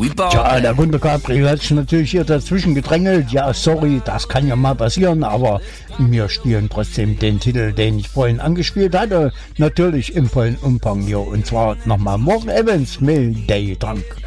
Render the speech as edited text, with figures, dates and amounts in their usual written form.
Ja, der Gunter Gabriel hat sich natürlich hier dazwischen gedrängelt. Ja, sorry, das kann ja mal passieren, aber wir spielen trotzdem den Titel, den ich vorhin angespielt hatte. Natürlich im vollen Umfang hier. Und zwar nochmal Morgan Evans, May Day Drunk.